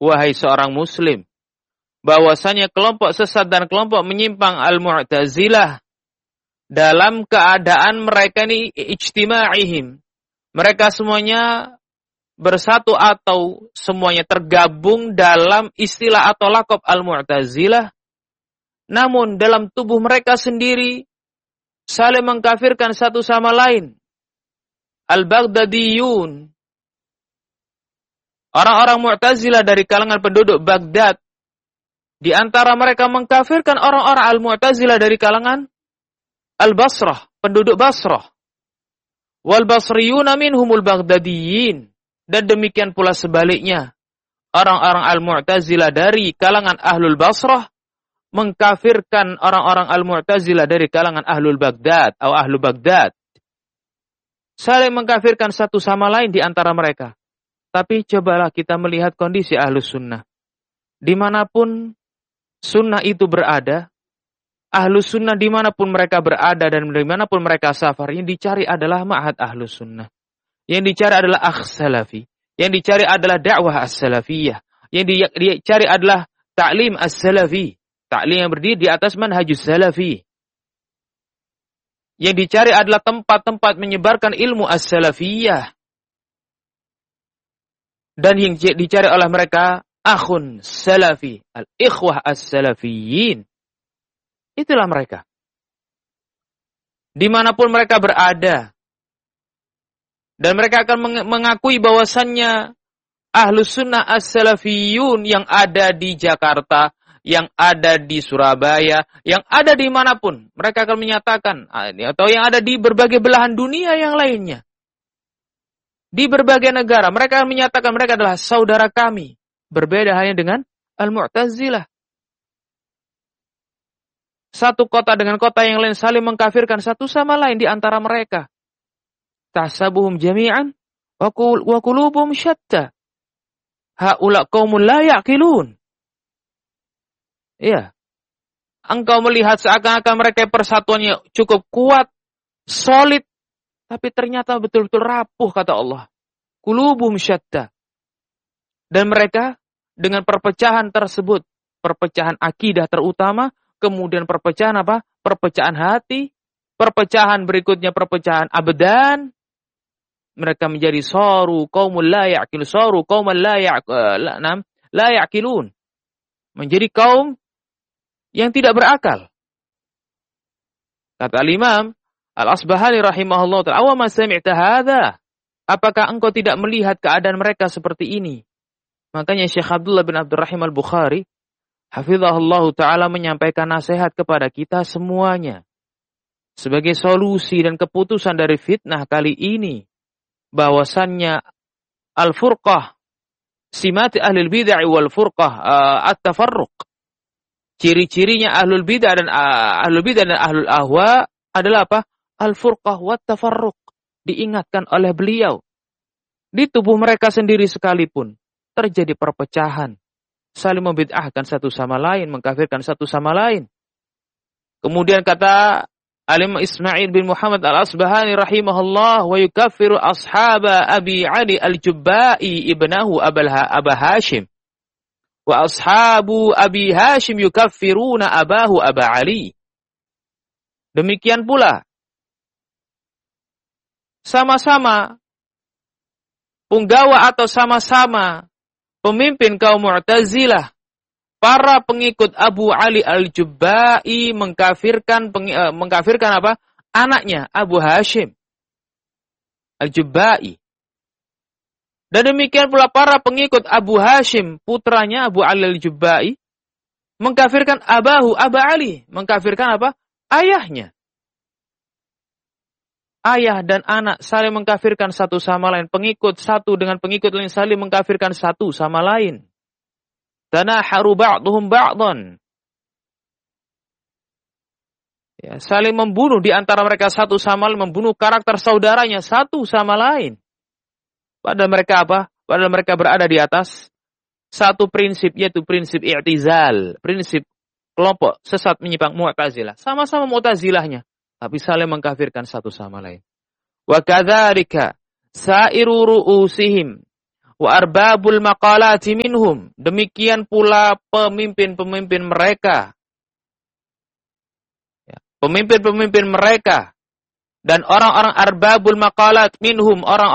wahai seorang muslim, bahwasanya kelompok sesat dan kelompok menyimpang al-Mu'tazilah dalam keadaan mereka ini ijtima'ihim. Mereka semuanya bersatu atau semuanya tergabung dalam istilah atau laqab al-Mu'tazilah. Namun dalam tubuh mereka sendiri saling mengkafirkan satu sama lain. Al-Baghdadiyun, orang-orang Mu'tazilah dari kalangan penduduk Baghdad, di antara mereka mengkafirkan orang-orang Al-Mu'tazilah dari kalangan Al-Basrah, penduduk Basrah. Wal Basriyuna minhumul Baghdadiyin. Dan demikian pula sebaliknya, orang-orang Al-Mu'tazilah dari kalangan Ahlul Basrah mengkafirkan orang-orang Al-Mu'tazilah dari kalangan Ahlul Baghdad atau Ahlu Baghdad. Saling mengkafirkan satu sama lain di antara mereka. Tapi cobalah kita melihat kondisi Ahlus Sunnah. Dimanapun Sunnah itu berada, Ahlus Sunnah dimanapun mereka berada dan dimanapun mereka safar, yang dicari adalah ma'had Ahlus Sunnah. Yang dicari adalah akh salafi. Yang dicari adalah dakwah as-salafiyah. Yang dicari adalah ta'lim as-salafi. Ta'lim yang berdiri di atas manhajus salafi. Yang dicari adalah tempat-tempat menyebarkan ilmu as-salafiyah. Dan yang dicari oleh mereka akhun salafi, al-ikhwah as-salafiyin. Itulah mereka. Dimanapun mereka berada. Dan mereka akan mengakui bahwasannya Ahlus Sunnah as-salafiyun yang ada di Jakarta, yang ada di Surabaya, yang ada dimanapun. Mereka akan menyatakan, atau yang ada di berbagai belahan dunia yang lainnya. Di berbagai negara, mereka akan menyatakan mereka adalah saudara kami. Berbeda hanya dengan Al-Mu'tazilah. Satu kota dengan kota yang lain saling mengkafirkan satu sama lain di antara mereka. Tahsabuhum jami'an wa qulubuhum syatta. Haula qaumun la ya'qilun. Iya. Engkau melihat seakan-akan mereka persatuannya cukup kuat, solid, tapi ternyata betul-betul rapuh, kata Allah. Qulubuhum syatta. Dan mereka dengan perpecahan tersebut, perpecahan akidah terutama, kemudian perpecahan apa? Perpecahan hati, perpecahan berikutnya perpecahan abdan. Mereka menjadi saru qaumul la ya'qilun, saru qauman la ya'qilun. Menjadi kaum yang tidak berakal. Kata Al-Imam Al-Asbahani rahimahullah ta'ala, "Awama sami'ta hadza?" Apakah engkau tidak melihat keadaan mereka seperti ini? Makanya Syekh Abdullah bin Abdurrahim Al-Bukhari hafizahullah ta'ala menyampaikan nasihat kepada kita semuanya. Sebagai solusi dan keputusan dari fitnah kali ini, bahwasannya al-furqah, simat ahlul bid'ah wal furqah, at-tafarruq. Ciri-cirinya ahlul bid'ah dan ahlul ahwa adalah apa? Al-furqah wat tafarruq. Diingatkan oleh beliau. Di tubuh mereka sendiri sekalipun terjadi perpecahan, saling membid'ahkan satu sama lain, mengkafirkan satu sama lain. Kemudian kata Alim Ismail bin Muhammad Al-Asbahani rahimahullah, wa yukaffiru ashaba Abi Ali Al-Jubba'i ibnahu Aba Hashim. Wa ashabu Abi Hashim yukaffiruna abahu Aba Ali. Demikian pula, sama-sama punggawa atau sama-sama pemimpin kaum Mu'tazilah, para pengikut Abu Ali Al-Jubba'i mengkafirkan apa? Anaknya Abu Hashim Al-Jubba'i. Dan demikian pula para pengikut Abu Hashim, putranya Abu Ali Al-Jubba'i, mengkafirkan Abahu Aba Ali, mengkafirkan apa? Ayahnya. Ayah dan anak saling mengkafirkan satu sama lain. Pengikut satu dengan pengikut lain saling mengkafirkan satu sama lain. Tanaharu ba'duhum ba'dan. Ya, saling membunuh di antara mereka satu sama lain, membunuh karakter saudaranya satu sama lain. Padahal mereka apa? Padahal mereka berada di atas satu prinsip, yaitu prinsip i'tizal, prinsip kelompok sesat menyimpang Mu'tazilah. Sama-sama Mu'tazilahnya, tapi saling mengkafirkan satu sama lain. Wa kadzalika sa'iru ru'usihim wa arbabul maqalati minhum, demikian pula pemimpin-pemimpin mereka. Pemimpin-pemimpin mereka dan orang-orang arbabul maqalat minhum, orang